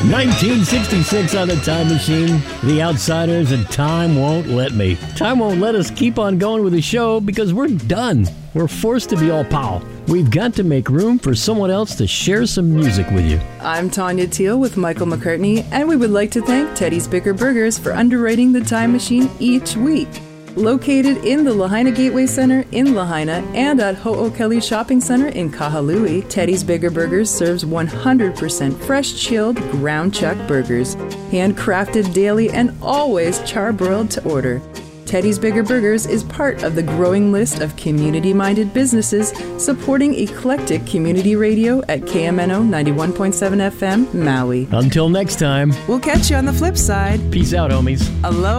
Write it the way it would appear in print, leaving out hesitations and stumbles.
1966 on the Time Machine, The Outsiders, and Time Won't Let Me. Time won't let us keep on going with the show because we're done. We're forced to be all pow. We've got to make room for someone else to share some music with you. I'm Tanya Teal with Michael McCartney, and we would like to thank Teddy's Bigger Burgers for underwriting the Time Machine each week. Located in the Lahaina Gateway Center in Lahaina and at Ho'okele Shopping Center in Kahalui, Teddy's Bigger Burgers serves 100% fresh chilled ground chuck burgers, handcrafted daily and always charbroiled to order. Teddy's Bigger Burgers is part of the growing list of community-minded businesses supporting eclectic community radio at KMNO 91.7 FM, Maui. Until next time, We'll catch you on the flip side. peace out, homies. Aloha.